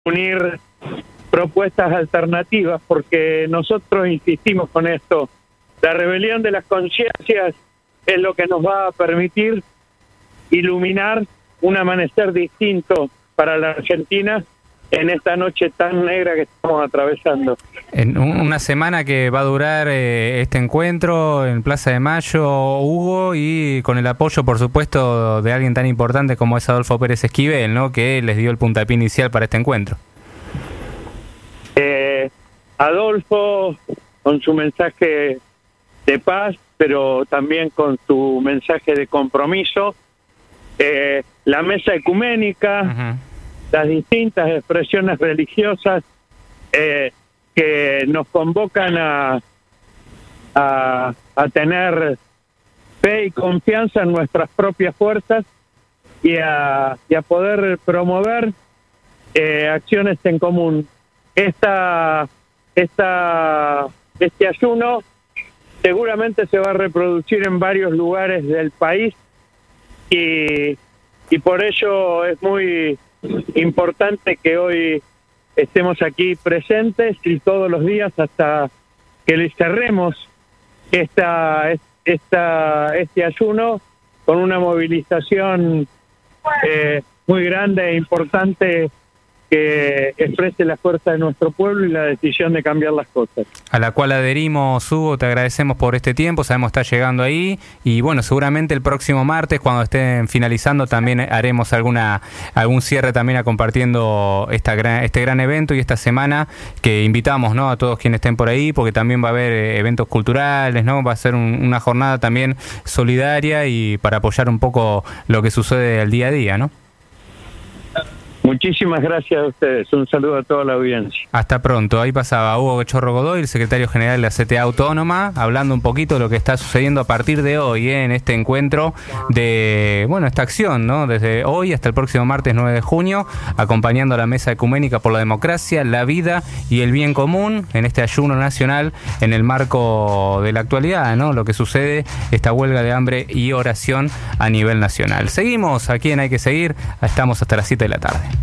unir propuestas alternativas, porque nosotros insistimos con esto. La rebelión de las conciencias es lo que nos va a permitir iluminar un amanecer distinto para la Argentina en esta noche tan negra que estamos atravesando. En una semana que va a durar este encuentro en Plaza de Mayo, Hugo, y con el apoyo, por supuesto, de alguien tan importante como es Adolfo Pérez Esquivel, ¿no?, que les dio el puntapié inicial para este encuentro. Adolfo, con su mensaje de paz, pero también con su mensaje de compromiso, la mesa ecuménica, las distintas expresiones religiosas que nos convocan a tener fe y confianza en nuestras propias fuerzas y a poder promover acciones en común. Este ayuno seguramente se va a reproducir en varios lugares del país y por ello es muy importante que hoy estemos aquí presentes y todos los días hasta que le cerremos este ayuno con una movilización muy grande e importante que exprese la fuerza de nuestro pueblo y la decisión de cambiar las cosas. A la cual adherimos, Hugo, te agradecemos por este tiempo, sabemos que está llegando ahí, y bueno, seguramente el próximo martes, cuando estén finalizando, también haremos algún cierre también compartiendo este gran evento y esta semana que invitamos, ¿no?, a todos quienes estén por ahí, porque también va a haber eventos culturales, ¿no?, va a ser una jornada también solidaria y para apoyar un poco lo que sucede al día a día, ¿no? Muchísimas gracias a ustedes. Un saludo a toda la audiencia. Hasta pronto. Ahí pasaba Hugo Chorro Godoy, el secretario general de la CTA Autónoma, hablando un poquito de lo que está sucediendo a partir de hoy en este encuentro de, esta acción, ¿no?, desde hoy hasta el próximo martes 9 de junio, acompañando a la Mesa Ecuménica por la Democracia, la Vida y el Bien Común en este ayuno nacional en el marco de la actualidad, ¿no?, lo que sucede, esta huelga de hambre y oración a nivel nacional. Seguimos aquí en Hay que Seguir, estamos hasta las 7 de la tarde.